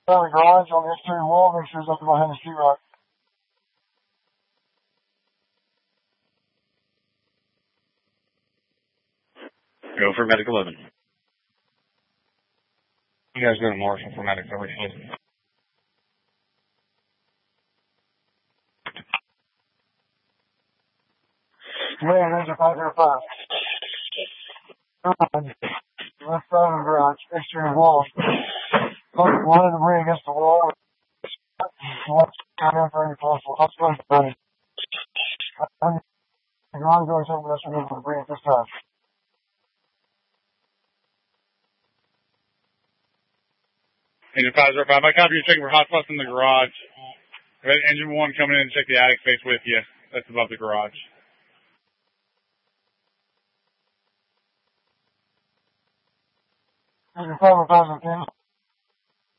the garage on the exterior wall, make sure it's up behind the sheetrock. Go for medic 11. You guys go to Morrison for medic over here. Man, there's a 505. Left side of the garage, exterior wall. One of the ring against the wall. What's down there for any possible hospital? The garage door's open, that's what we're going to bring at this time. Engine 505, I copy you checking for hot spots in the garage. Engine 1 coming in and check the attic space with you. That's above the garage. Engine 505 again.